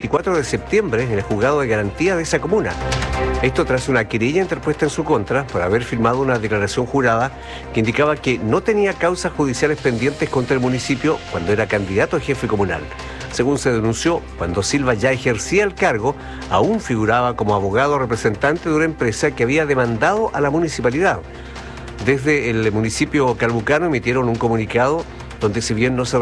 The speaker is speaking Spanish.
24 de septiembre en el juzgado de garantía de esa comuna. Esto tras una querella interpuesta en su contra por haber firmado una declaración jurada que indicaba que no tenía causas judiciales pendientes contra el municipio cuando era candidato a jefe comunal. Según se denunció, cuando Silva ya ejercía el cargo, aún figuraba como abogado representante de una empresa que había demandado a la municipalidad. Desde el municipio calbucano emitieron un comunicado donde, si bien no se